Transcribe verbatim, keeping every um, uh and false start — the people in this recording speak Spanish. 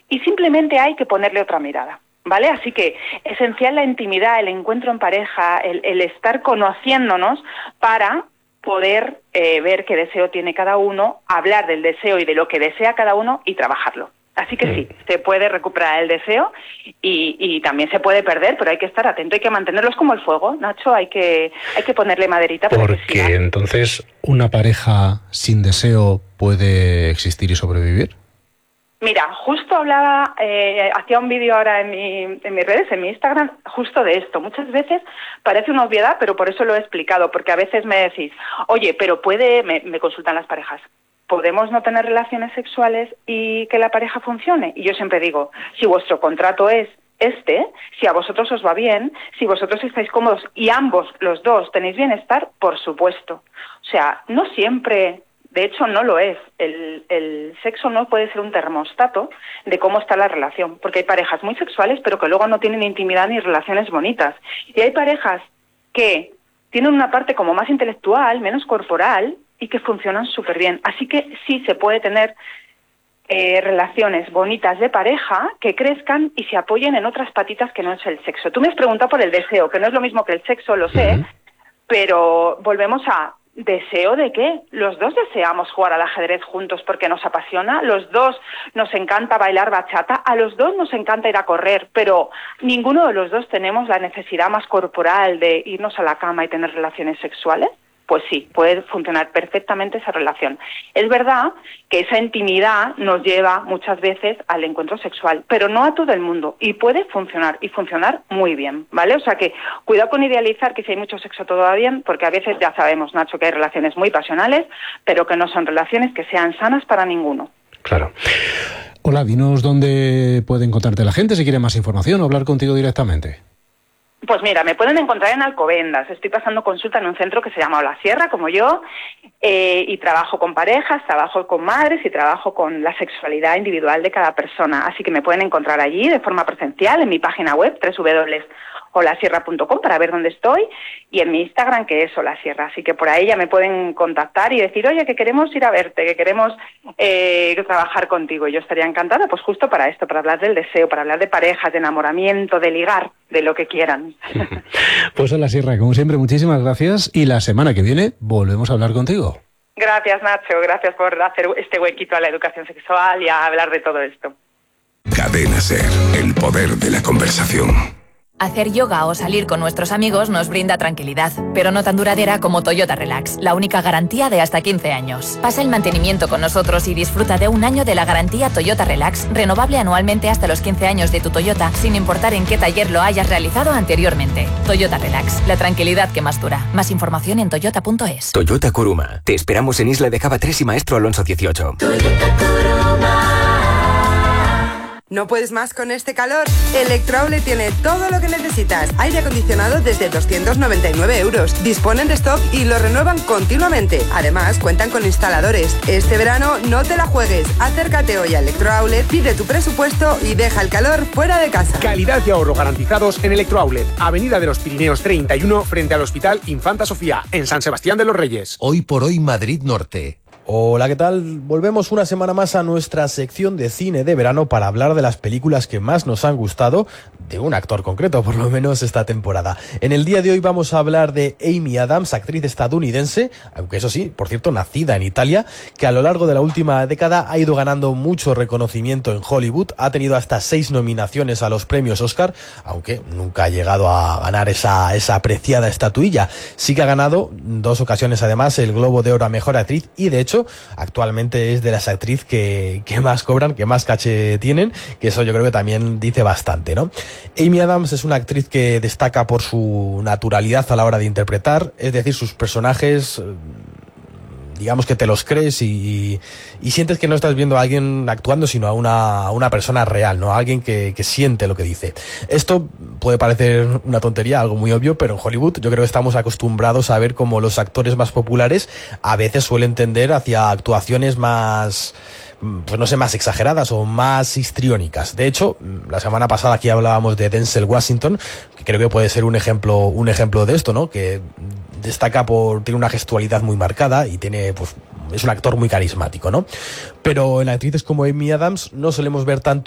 y simplemente hay que ponerle otra mirada, ¿vale? Así que esencial la intimidad, el encuentro en pareja, el, el estar conociéndonos para poder eh, ver qué deseo tiene cada uno, hablar del deseo y de lo que desea cada uno y trabajarlo. Así que sí, se puede recuperar el deseo y, y también se puede perder, pero hay que estar atento, hay que mantenerlos como el fuego, Nacho, hay que hay que ponerle maderita para Porque que siga. Entonces, ¿una pareja sin deseo puede existir y sobrevivir? Mira, justo hablaba, eh, hacía un vídeo ahora en, mi, en mis redes, en mi Instagram, justo de esto. Muchas veces parece una obviedad, pero por eso lo he explicado, porque a veces me decís, oye, pero puede, me, me consultan las parejas, ¿podemos no tener relaciones sexuales y que la pareja funcione? Y yo siempre digo, si vuestro contrato es este, si a vosotros os va bien, si vosotros estáis cómodos y ambos, los dos, tenéis bienestar, por supuesto. O sea, no siempre, de hecho no lo es, el, el sexo no puede ser un termostato de cómo está la relación, porque hay parejas muy sexuales pero que luego no tienen intimidad ni relaciones bonitas. Y hay parejas que tienen una parte como más intelectual, menos corporal, y que funcionan súper bien. Así que sí se puede tener eh, relaciones bonitas de pareja que crezcan y se apoyen en otras patitas que no es el sexo. Tú me has preguntado por el deseo, que no es lo mismo que el sexo, lo sé, uh-huh. pero volvemos a ¿deseo de qué? Los dos deseamos jugar al ajedrez juntos porque nos apasiona, los dos nos encanta bailar bachata, a los dos nos encanta ir a correr, pero ninguno de los dos tenemos la necesidad más corporal de irnos a la cama y tener relaciones sexuales. Pues sí, puede funcionar perfectamente esa relación. Es verdad que esa intimidad nos lleva muchas veces al encuentro sexual, pero no a todo el mundo, y puede funcionar, y funcionar muy bien, ¿vale? O sea que cuidado con idealizar que si hay mucho sexo todo va bien, porque a veces ya sabemos, Nacho, que hay relaciones muy pasionales, pero que no son relaciones que sean sanas para ninguno. Claro. Hola, dinos dónde puede encontrarte la gente si quiere más información o hablar contigo directamente. Pues mira, me pueden encontrar en Alcobendas. Estoy pasando consulta en un centro que se llama La Sierra, como yo, eh, y trabajo con parejas, trabajo con madres y trabajo con la sexualidad individual de cada persona. Así que me pueden encontrar allí de forma presencial en mi página web, doble u doble u doble u punto holasierra punto com, para ver dónde estoy, y en mi Instagram, que es Holasierra. Así que por ahí ya me pueden contactar y decir, oye, que queremos ir a verte, que queremos eh, trabajar contigo. Y yo estaría encantada, pues justo para esto, para hablar del deseo, para hablar de parejas, de enamoramiento, de ligar, de lo que quieran. Pues Holasierra, como siempre, muchísimas gracias, y la semana que viene volvemos a hablar contigo. Gracias, Nacho, gracias por hacer este huequito a la educación sexual y a hablar de todo esto. Cadena SER, el poder de la conversación. Hacer yoga o salir con nuestros amigos nos brinda tranquilidad, pero no tan duradera como Toyota Relax, la única garantía de hasta quince años. Pasa el mantenimiento con nosotros y disfruta de un año de la garantía Toyota Relax, renovable anualmente hasta los quince años de tu Toyota, sin importar en qué taller lo hayas realizado anteriormente. Toyota Relax, la tranquilidad que más dura. Más información en toyota punto es. Toyota Kuruma. Te esperamos en Isla de Cava tres y Maestro Alonso dieciocho. Toyota Kuruma. ¿No puedes más con este calor? Electroaulet tiene todo lo que necesitas. Aire acondicionado desde doscientos noventa y nueve euros. Disponen de stock y lo renuevan continuamente. Además, cuentan con instaladores. Este verano no te la juegues. Acércate hoy a Electroaulet, pide tu presupuesto y deja el calor fuera de casa. Calidad y ahorro garantizados en Electroaulet. Avenida de los Pirineos treinta y uno, frente al Hospital Infanta Sofía, en San Sebastián de los Reyes. Hoy por hoy Madrid Norte. Hola, ¿qué tal? Volvemos una semana más a nuestra sección de cine de verano para hablar de las películas que más nos han gustado, de un actor concreto, por lo menos esta temporada. En el día de hoy vamos a hablar de Amy Adams, actriz estadounidense, aunque eso sí, por cierto, nacida en Italia, que a lo largo de la última década ha ido ganando mucho reconocimiento en Hollywood, ha tenido hasta seis nominaciones a los premios Oscar, aunque nunca ha llegado a ganar esa, esa apreciada estatuilla. Sí que ha ganado dos ocasiones además el Globo de Oro a Mejor Actriz y de hecho actualmente es de las actrices que, que más cobran, que más caché tienen, que eso yo creo que también dice bastante, ¿no? Amy Adams es una actriz que destaca por su naturalidad a la hora de interpretar, es decir, sus personajes, digamos que te los crees y, y sientes que no estás viendo a alguien actuando, sino a una, a una persona real, ¿no? A alguien que, que siente lo que dice. Esto puede parecer una tontería, algo muy obvio, pero en Hollywood yo creo que estamos acostumbrados a ver cómo los actores más populares a veces suelen tender hacia actuaciones más, pues no sé, más exageradas o más histriónicas. De hecho, la semana pasada aquí hablábamos de Denzel Washington, que creo que puede ser un ejemplo, un ejemplo de esto, ¿no? Que destaca por, tiene una gestualidad muy marcada y tiene, pues, es un actor muy carismático, ¿no? Pero en actrices como Amy Adams no solemos ver tanto